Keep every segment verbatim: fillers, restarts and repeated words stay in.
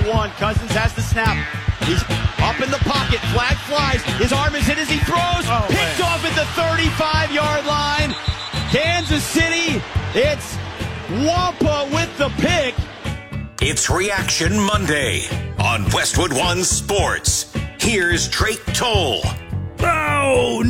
one. Cousins has the snap. He's up in the pocket. Flag flies. His arm is hit as he throws. Oh, Picked man. off at the thirty-five-yard line. Kansas City, it's Wampa with the pick. It's Reaction Monday on Westwood One Sports. Here's Drake Toll. Oh,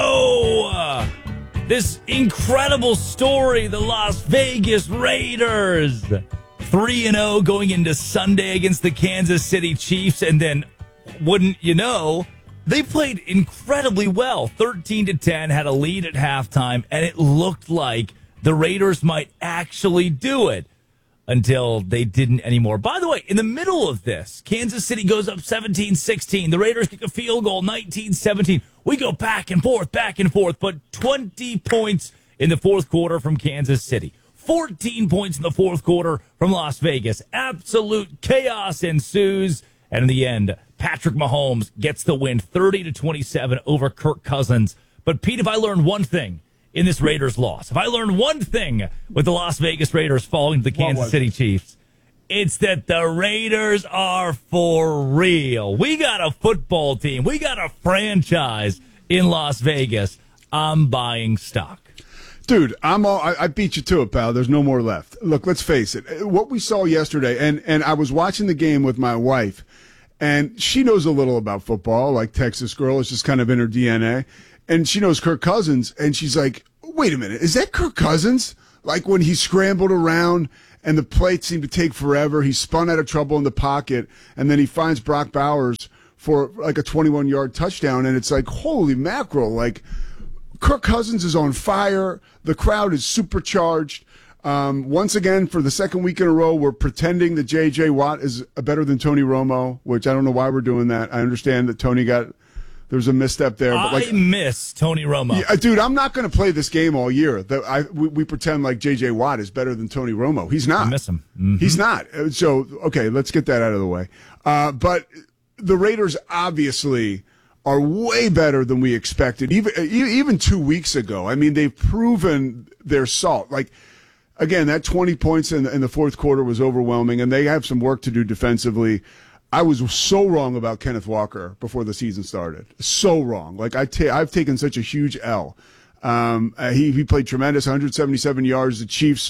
no! Uh, this incredible story, the Las Vegas Raiders. three and oh going into Sunday against the Kansas City Chiefs, and then, wouldn't you know, they played incredibly well. thirteen to ten, had a lead at halftime, and it looked like the Raiders might actually do it until they didn't anymore. By the way, in the middle of this, Kansas City goes up seventeen sixteen. The Raiders kick a field goal, nineteen seventeen. We go back and forth, back and forth, but twenty points in the fourth quarter from Kansas City. fourteen points in the fourth quarter from Las Vegas. Absolute chaos ensues. And in the end, Patrick Mahomes gets the win thirty to twenty-seven over Kirk Cousins. But, Pete, if I learned one thing in this Raiders loss, if I learned one thing with the Las Vegas Raiders falling to the Kansas City Chiefs, it's that the Raiders are for real. We got a football team. We got a franchise in Las Vegas. I'm buying stock. Dude, I'm all, I, I beat you to it, pal. There's no more left. Look, let's face it. What we saw yesterday, and, and I was watching the game with my wife, and she knows a little about football, like Texas girl. It's just kind of in her D N A. And she knows Kirk Cousins, and she's like, wait a minute, is that Kirk Cousins? Like when he scrambled around and the play seemed to take forever, he spun out of trouble in the pocket, and then he finds Brock Bowers for like a twenty-one-yard touchdown, and it's like, holy mackerel, like Kirk Cousins is on fire. The crowd is supercharged. Um, once again, for the second week in a row, we're pretending that J J. Watt is better than Tony Romo, which I don't know why we're doing that. I understand that Tony got – there was a misstep there. But like, I miss Tony Romo. Yeah, dude, I'm not going to play this game all year. The, I, we, we pretend like J J. Watt is better than Tony Romo. He's not. I miss him. Mm-hmm. He's not. So, okay, let's get that out of the way. Uh, but the Raiders obviously are way better than we expected, even even two weeks ago. I mean, they've proven their salt. Like, again, that twenty points in the, in the fourth quarter was overwhelming, and they have some work to do defensively. I was so wrong about Kenneth Walker before the season started. So wrong. Like, I ta- I've taken such a huge L. Um, uh, he, he played tremendous, one hundred seventy-seven yards. The Chiefs,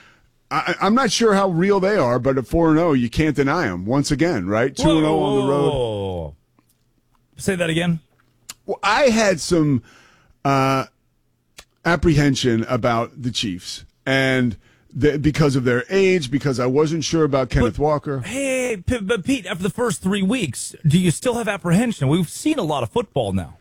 I, I'm not sure how real they are, but at four and oh, you can't deny them once again, right? two and oh on the road. Say that again. Well, I had some uh, apprehension about the Chiefs, and the, because of their age, because I wasn't sure about Kenneth but, Walker. Hey, but Pete, after the first three weeks, do you still have apprehension? We've seen a lot of football now.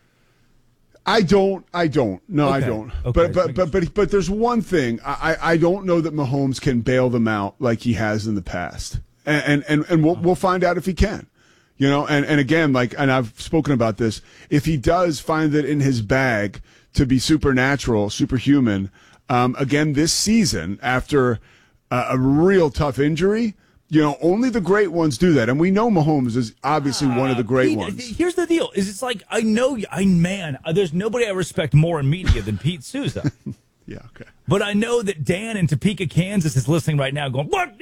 I don't. I don't. No, okay. I don't. Okay. But but but but but there's one thing. I I don't know that Mahomes can bail them out like he has in the past, and and and we'll we'll find out if he can. You know, and, and again, like, and I've spoken about this, if he does find it in his bag to be supernatural, superhuman, um, again this season, after uh, a real tough injury, you know, only the great ones do that. And we know Mahomes is obviously uh, one of the great Pete, ones. Here's the deal, is it's like, I know, I man, there's nobody I respect more in media than Pete Souza. Yeah, okay. But I know that Dan in Topeka, Kansas is listening right now going, what?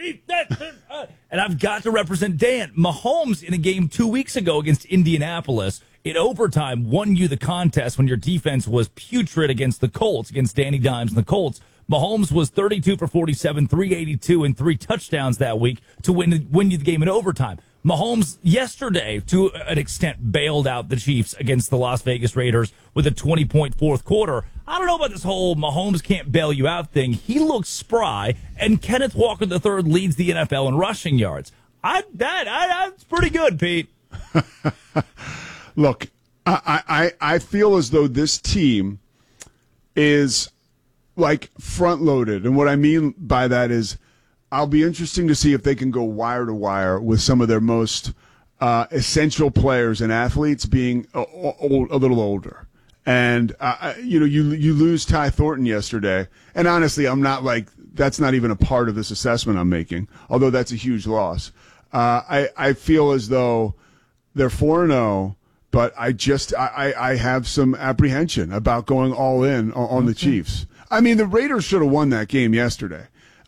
And I've got to represent Dan. Mahomes in a game two weeks ago against Indianapolis in overtime won you the contest when your defense was putrid against the Colts, against Danny Dimes and the Colts. Mahomes was thirty-two for forty-seven, three eighty-two, and three touchdowns that week to win, win you the game in overtime. Mahomes yesterday, to an extent, bailed out the Chiefs against the Las Vegas Raiders with a twenty-point fourth quarter. I don't know about this whole Mahomes can't bail you out thing. He looks spry, and Kenneth Walker the third leads the N F L in rushing yards. I that I, that's pretty good, Pete. Look, I, I I feel as though this team is like front loaded, and what I mean by that is, I'll be interesting to see if they can go wire to wire with some of their most uh, essential players and athletes being a, a, a little older. And, uh, you know, you you lose Ty Thornton yesterday. And honestly, I'm not like, that's not even a part of this assessment I'm making, although that's a huge loss. Uh, I, I feel as though they're four and oh, but I just, I, I have some apprehension about going all in on, on okay. the Chiefs. I mean, the Raiders should have won that game yesterday.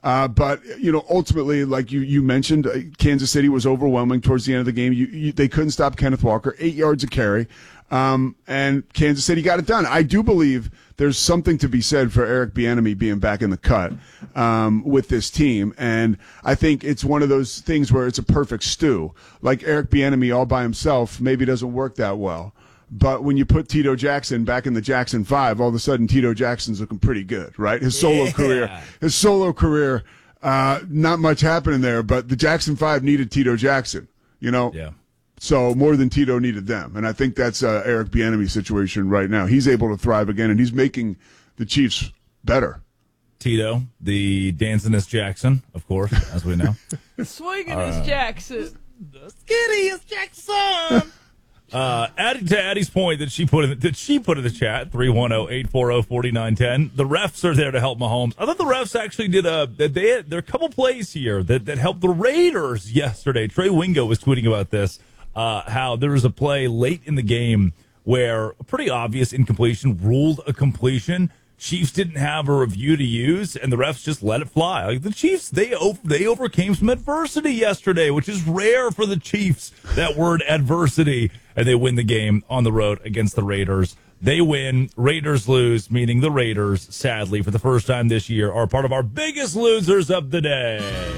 Uh, but, you know, ultimately, like you, you mentioned, uh, Kansas City was overwhelming towards the end of the game. You, you, they couldn't stop Kenneth Walker, eight yards a carry. Um, and Kansas City got it done. I do believe there's something to be said for Eric Bieniemy being back in the cut um, with this team. And I think it's one of those things where it's a perfect stew. Like Eric Bieniemy all by himself maybe doesn't work that well. But when you put Tito Jackson back in the Jackson Five, all of a sudden Tito Jackson's looking pretty good, right? His solo yeah. career, his solo career, uh, not much happening there. But the Jackson Five needed Tito Jackson, you know. Yeah. So more than Tito needed them, and I think that's uh, Eric Bieniemy's situation right now. He's able to thrive again, and he's making the Chiefs better. Tito, the dancingest Jackson, of course, as we know. Swinging Uh, is Jackson. The skinniest Jackson. Uh, adding to Addie's point that she put in that she put in the chat, three one zero, eight four zero, four nine one zero. The refs are there to help Mahomes. I thought the refs actually did a that they had, there are a couple plays here that, that helped the Raiders yesterday. Trey Wingo was tweeting about this, uh, how there was a play late in the game where a pretty obvious incompletion ruled a completion. Chiefs didn't have a review to use, and the refs just let it fly. Like the Chiefs, they over, they overcame some adversity yesterday, which is rare for the Chiefs, that word adversity, and they win the game on the road against the Raiders. They win, Raiders lose, meaning the Raiders, sadly, for the first time this year, are part of our biggest losers of the day.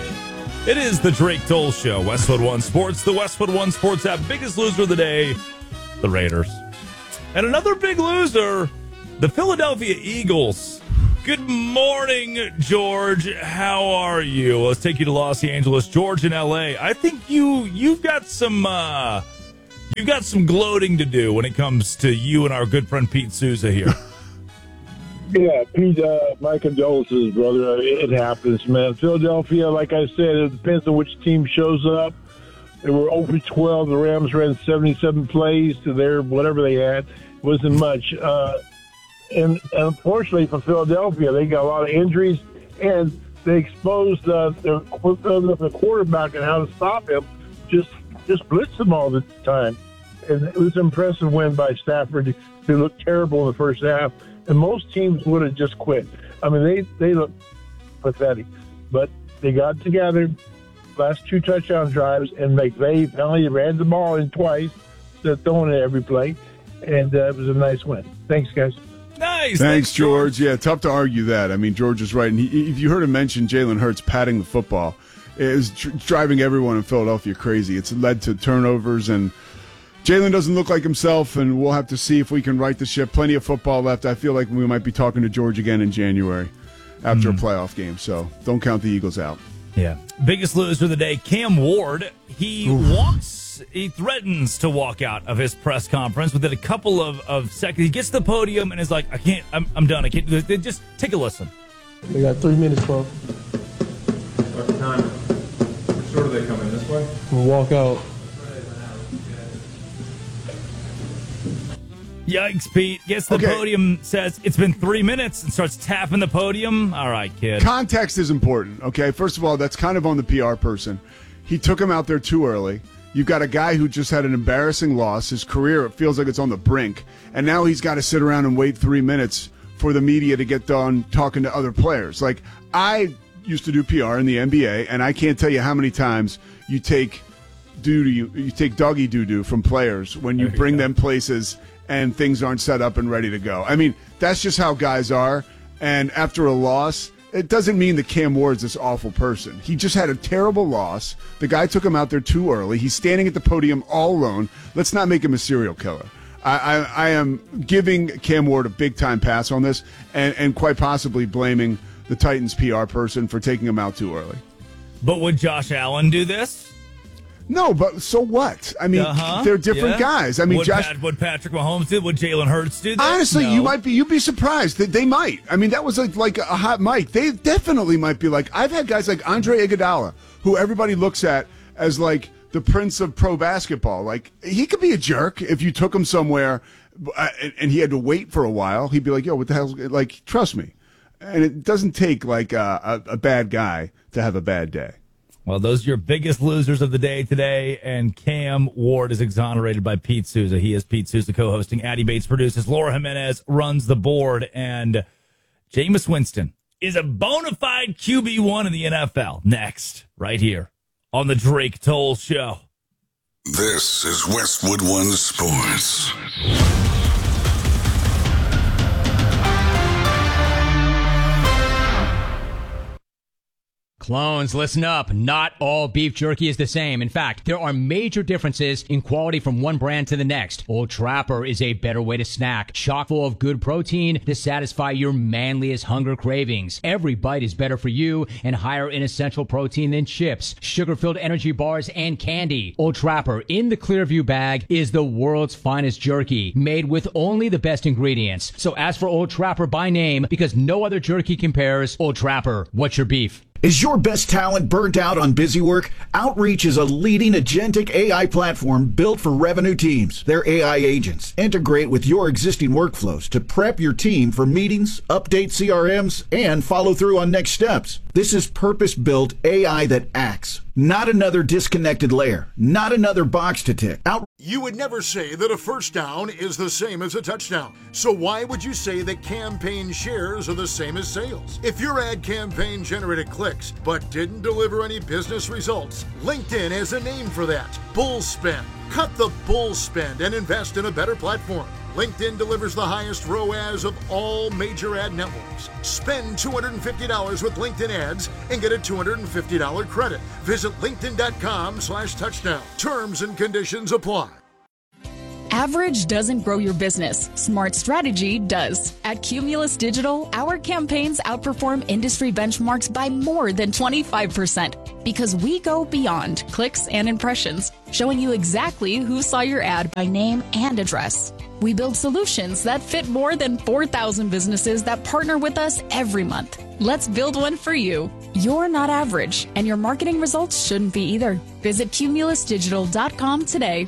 It is the Drake Toll Show, Westwood One Sports, the Westwood One Sports app, biggest loser of the day, the Raiders. And another big loser, the Philadelphia Eagles. Good morning, George. How are you? Let's take you to Los Angeles, George, in L A. I think you you've got some uh, you've got some gloating to do when it comes to you and our good friend Pete Souza here. Yeah, Pete. Uh, my condolences, brother. It happens, man. Philadelphia, like I said, it depends on which team shows up. They were over twelve. The Rams ran seventy-seven plays to their whatever they had. It wasn't much. Uh, And unfortunately for Philadelphia, they got a lot of injuries, and they exposed uh, their, the quarterback and how to stop him. Just just blitz him all the time. And it was an impressive win by Stafford. They looked terrible in the first half, and most teams would have just quit. I mean, they, they looked pathetic. But they got together, last two touchdown drives, and McVay finally ran the ball in twice, so throwing it every play, and uh, it was a nice win. Thanks, guys. Nice. Thanks, Thanks, George. Yeah, tough to argue that. I mean, George is right. And he, if you heard him mention Jalen Hurts patting the football, it is tr- driving everyone in Philadelphia crazy. It's led to turnovers, and Jalen doesn't look like himself, and we'll have to see if we can right the ship. Plenty of football left. I feel like we might be talking to George again in January after mm. a playoff game, so don't count the Eagles out. Yeah. Biggest loser of the day, Cam Ward. He Oof. walks, he threatens to walk out of his press conference within a couple of, of seconds. He gets to the podium and is like, I can't, I'm, I'm done. I can't do this. Just take a listen. We got three minutes, bro. What's the time? Which door do they come in? This way? We'll walk out. Yikes, Pete. Gets the Okay. podium, says it's been three minutes, and starts tapping the podium. All right, kid. Context is important, okay? First of all, that's kind of on the P R person. He took him out there too early. You've got a guy who just had an embarrassing loss. His career, it feels like it's on the brink. And now he's got to sit around and wait three minutes for the media to get done talking to other players. Like, I used to do P R in the N B A, and I can't tell you how many times you take doo you, you take doggy doo-doo from players when you There you bring go. them places and things aren't set up and ready to go. I mean, that's just how guys are. And after a loss, it doesn't mean that Cam Ward's this awful person. He just had a terrible loss. The guy took him out there too early. He's standing at the podium all alone. Let's not make him a serial killer. I, I, I am giving Cam Ward a big-time pass on this and, and quite possibly blaming the Titans P R person for taking him out too early. But would Josh Allen do this? No, but so what? I mean, Uh-huh. they're different Yeah. guys. I mean, would Josh. Pat, would Patrick Mahomes do? Would Jalen Hurts do this? Honestly, No. you might be. You'd be surprised that they might. I mean, that was like like a hot mic. They definitely might be like. I've had guys like Andre Iguodala, who everybody looks at as like the prince of pro basketball. Like he could be a jerk if you took him somewhere, uh, and, and he had to wait for a while. He'd be like, "Yo, what the hell?" Like, trust me. And it doesn't take like a, a, a bad guy to have a bad day. Well, those are your biggest losers of the day today, and Cam Ward is exonerated by Pete Souza. He is Pete Souza co-hosting. Addie Bates produces. Laura Jimenez runs the board, and Jameis Winston is a bona fide Q B one in the N F L. Next, right here on the Drake Toll Show. This is Westwood One Sports. Clones, listen up. Not all beef jerky is the same. In fact, there are major differences in quality from one brand to the next. Old Trapper is a better way to snack, chock full of good protein to satisfy your manliest hunger cravings. Every bite is better for you and higher in essential protein than chips, sugar-filled energy bars, and candy. Old Trapper in the Clearview bag is the world's finest jerky, made with only the best ingredients. So ask for Old Trapper by name because no other jerky compares. Old Trapper, what's your beef? Is your best talent burnt out on busy work? Outreach is a leading agentic A I platform built for revenue teams. Their A I agents integrate with your existing workflows to prep your team for meetings, update C R Ms, and follow through on next steps. This is purpose-built A I that acts, not another disconnected layer, not another box to tick. Out- You would never say that a first down is the same as a touchdown. So why would you say that campaign shares are the same as sales? If your ad campaign generated clicks but didn't deliver any business results, LinkedIn has a name for that. Bull spend. Cut the bull spend and invest in a better platform. LinkedIn delivers the highest R O A S of all major ad networks. Spend two hundred fifty dollars with LinkedIn ads and get a two hundred fifty dollars credit. Visit linkedin.com slash touchdown. Terms and conditions apply. Average doesn't grow your business. Smart strategy does. At Cumulus Digital, our campaigns outperform industry benchmarks by more than twenty-five percent because we go beyond clicks and impressions, showing you exactly who saw your ad by name and address. We build solutions that fit more than four thousand businesses that partner with us every month. Let's build one for you. You're not average, and your marketing results shouldn't be either. Visit cumulus digital dot com today.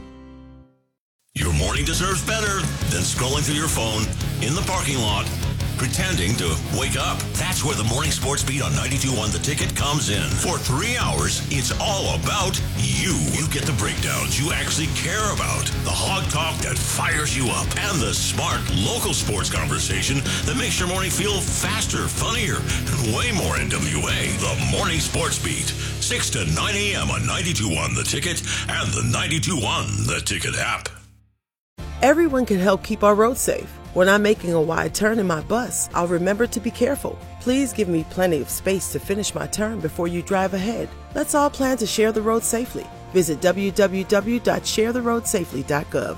Your morning deserves better than scrolling through your phone in the parking lot, pretending to wake up. That's where the Morning Sports Beat on ninety-two point one The Ticket comes in. For three hours, it's all about you. You get the breakdowns you actually care about, the hog talk that fires you up, and the smart local sports conversation that makes your morning feel faster, funnier, and way more N W A. The Morning Sports Beat, six to nine a.m. on ninety-two point one The Ticket and the ninety-two point one The Ticket app. Everyone can help keep our roads safe. When I'm making a wide turn in my bus, I'll remember to be careful. Please give me plenty of space to finish my turn before you drive ahead. Let's all plan to share the road safely. Visit w w w dot share the road safely dot gov.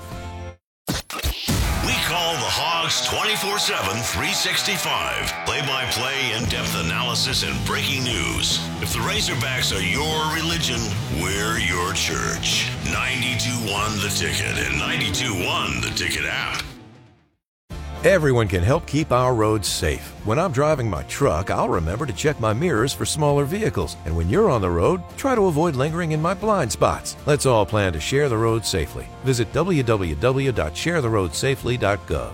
We call the Hogs twenty-four seven, three sixty-five. Play-by-play, in-depth analysis, and breaking news. If the Razorbacks are your religion, we're your church. ninety-two point one The Ticket and ninety-two point one The Ticket app. Everyone can help keep our roads safe. When I'm driving my truck, I'll remember to check my mirrors for smaller vehicles. And when you're on the road, try to avoid lingering in my blind spots. Let's all plan to share the road safely. Visit w w w dot share the road safely dot gov.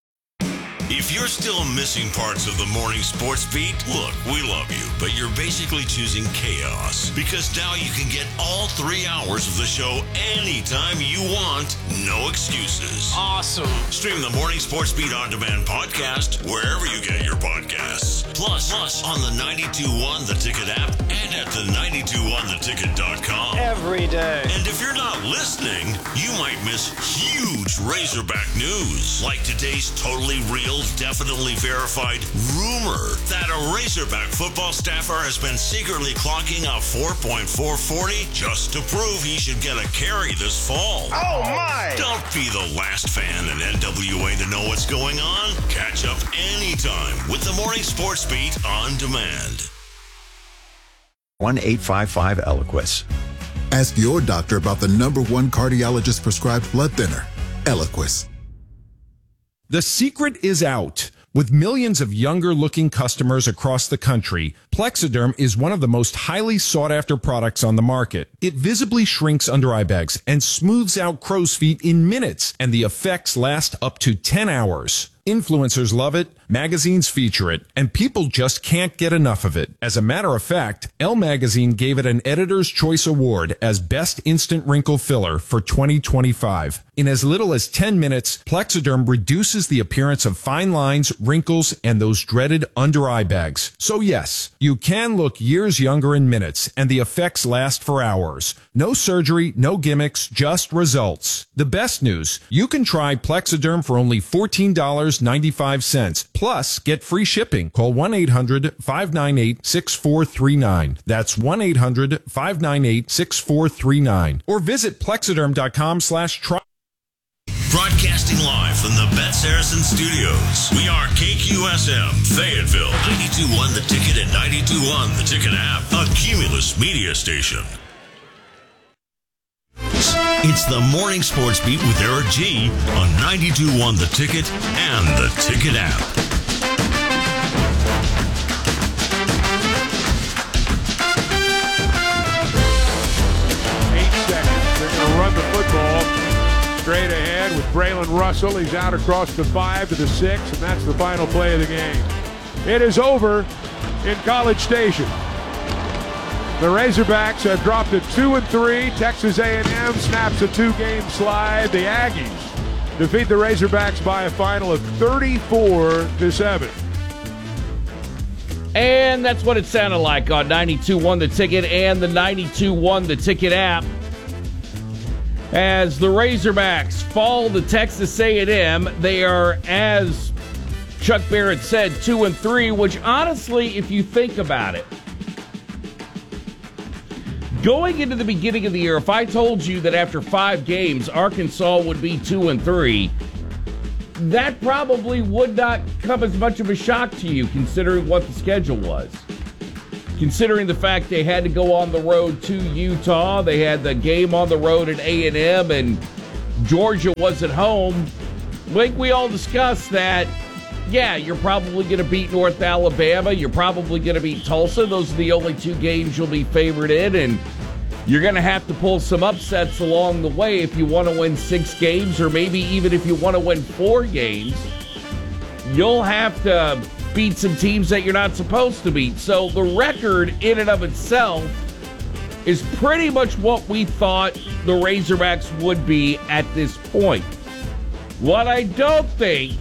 If you're still missing parts of the Morning Sports Beat, look, we love you, but you're basically choosing chaos. Because now you can get all three hours of the show anytime you want, no excuses. Awesome. Stream the Morning Sports Beat On Demand podcast wherever you get your podcasts. Plus, plus on the ninety-two point one The Ticket app and at the ninety-two point one the ticket dot com. Every day. And if you're not listening, you might miss huge Razorback news, like today's totally real, definitely verified rumor that a Razorback football staffer has been secretly clocking a four point four forty just to prove he should get a carry this fall. Oh my! Don't be the last fan in N W A to know what's going on. Catch up anytime with the Morning Sports Beat on demand. one eight five five Eliquis. Ask your doctor about the number one cardiologist prescribed blood thinner, Eliquis. The secret is out. With millions of younger-looking customers across the country, Plexiderm is one of the most highly sought-after products on the market. It visibly shrinks under eye bags and smooths out crow's feet in minutes, and the effects last up to ten hours. Influencers love it, magazines feature it, and people just can't get enough of it. As a matter of fact, Elle Magazine gave it an Editor's Choice Award as Best Instant Wrinkle Filler for twenty twenty-five. In as little as ten minutes, Plexiderm reduces the appearance of fine lines, wrinkles, and those dreaded under-eye bags. So yes, you can look years younger in minutes, and the effects last for hours. No surgery, no gimmicks, just results. The best news, you can try Plexiderm for only fourteen dollars and ninety-five cents. Plus, get free shipping. Call one eight hundred, five nine eight, six four three nine. That's one eight hundred, five nine eight, six four three nine. Or visit plexiderm.com slash try. Broadcasting live from the Bet Saracen Studios. We are K Q S M, Fayetteville, ninety-two point one The Ticket and ninety-two point one The Ticket app, a Cumulus media station. It's the Morning Sports Beat with Eric G on ninety-two point one The Ticket and The Ticket app. Eight seconds. They're going to run the football straight ahead with Braylon Russell. He's out across the five to the six, and that's the final play of the game. It is over in College Station. The Razorbacks have dropped to two and three. Texas A and M snaps a two-game slide. The Aggies defeat the Razorbacks by a final of thirty-four to seven. And that's what it sounded like on ninety-two point one The Ticket and the ninety-two point one The Ticket app. As the Razorbacks fall to Texas A and M, they are, as Chuck Barrett said, two and three, which honestly, if you think about it, going into the beginning of the year, if I told you that after five games, Arkansas would be two and three, that probably would not come as much of a shock to you, considering what the schedule was. Considering the fact they had to go on the road to Utah, they had the game on the road at A and M, and Georgia was at home. Like we all discussed that, yeah, you're probably going to beat North Alabama. You're probably going to beat Tulsa. Those are the only two games you'll be favored in, and you're going to have to pull some upsets along the way if you want to win six games, or maybe even if you want to win four games. You'll have to beat some teams that you're not supposed to beat. So the record in and of itself is pretty much what we thought the Razorbacks would be at this point. What I don't think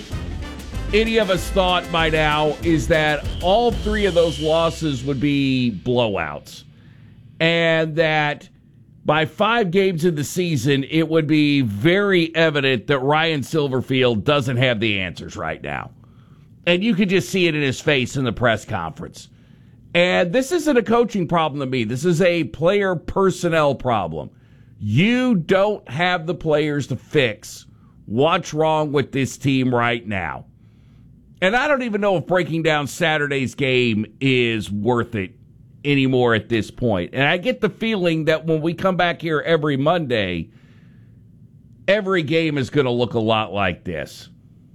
any of us thought by now is that all three of those losses would be blowouts, and that by five games of the season, it would be very evident that Ryan Silverfield doesn't have the answers right now. And you could just see it in his face in the press conference. And this isn't a coaching problem to me. This is a player personnel problem. You don't have the players to fix what's wrong with this team right now. And I don't even know if breaking down Saturday's game is worth it anymore at this point. And I get the feeling that when we come back here every Monday, every game is going to look a lot like this.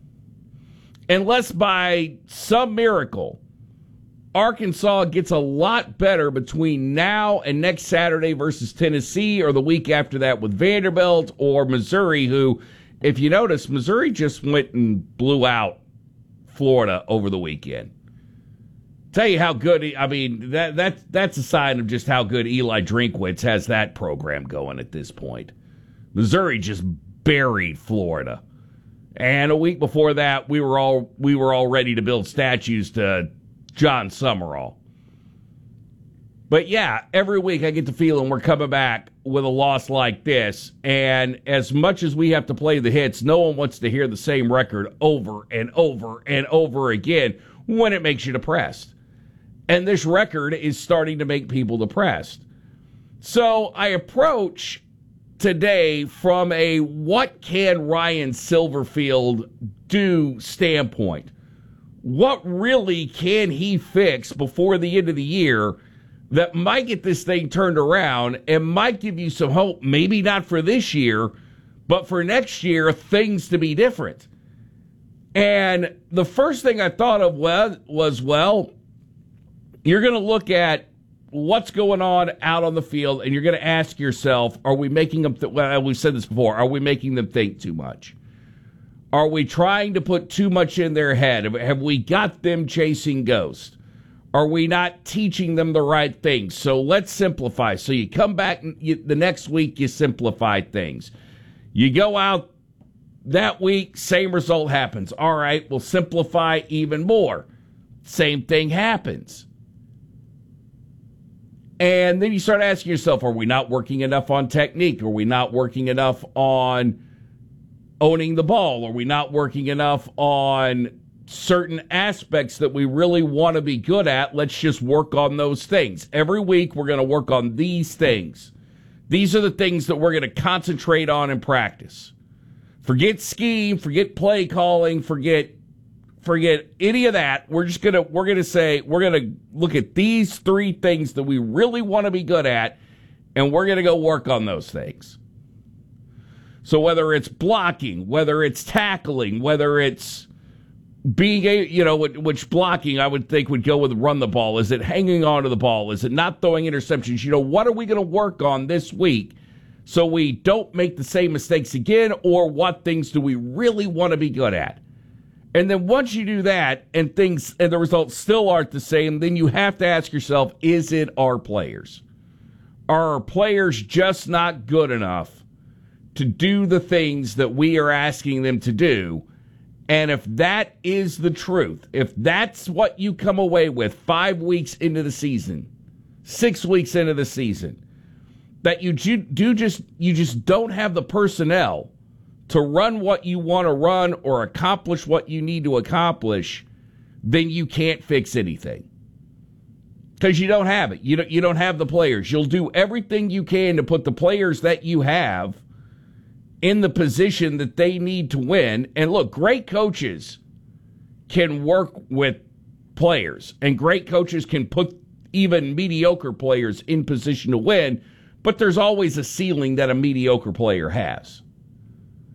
Unless by some miracle, Arkansas gets a lot better between now and next Saturday versus Tennessee, or the week after that with Vanderbilt, or Missouri, who, if you notice, Missouri just went and blew out Florida over the weekend. Tell you how good, I mean, that that that's a sign of just how good Eli Drinkwitz has that program going at this point. Missouri just buried Florida. And a week before that, we were all we were all ready to build statues to John Summerall. But yeah, every week I get the feeling we're coming back with a loss like this. And as much as we have to play the hits, no one wants to hear the same record over and over and over again when it makes you depressed. And this record is starting to make people depressed. So I approach today from a what can Ryan Silverfield do standpoint. What really can he fix before the end of the year that might get this thing turned around and might give you some hope, maybe not for this year, but for next year, things to be different. And the first thing I thought of was, well, you're going to look at what's going on out on the field, and you're going to ask yourself, are we making them, th- well, we've said this before, are we making them think too much? Are we trying to put too much in their head? Have we got them chasing ghosts? Are we not teaching them the right things? So let's simplify. So you come back you, the next week, you simplify things. You go out that week, same result happens. All right, we'll simplify even more. Same thing happens. And then you start asking yourself, are we not working enough on technique? Are we not working enough on owning the ball? Are we not working enough on certain aspects that we really want to be good at? Let's just work on those things. Every week, we're going to work on these things. These are the things that we're going to concentrate on in practice. Forget scheme, forget play calling, forget forget any of that. We're just going to we're going to say we're going to look at these three things that we really want to be good at, and we're going to go work on those things. So whether it's blocking, whether it's tackling, whether it's being a, you know, which blocking I would think would go with run the ball. Is it hanging on to the ball? Is it not throwing interceptions? You know, what are we going to work on this week so we don't make the same mistakes again, or what things do we really want to be good at? And then once you do that and things and the results still aren't the same, then you have to ask yourself, is it our players? Are our players just not good enough to do the things that we are asking them to do? And if that is the truth, if that's what you come away with five weeks into the season, six weeks into the season, that you do just you just don't have the personnel to run what you want to run or accomplish what you need to accomplish, then you can't fix anything. Because you don't have it. You don't, you don't have the players. You'll do everything you can to put the players that you have in the position that they need to win. And look, great coaches can work with players, and great coaches can put even mediocre players in position to win, but there's always a ceiling that a mediocre player has.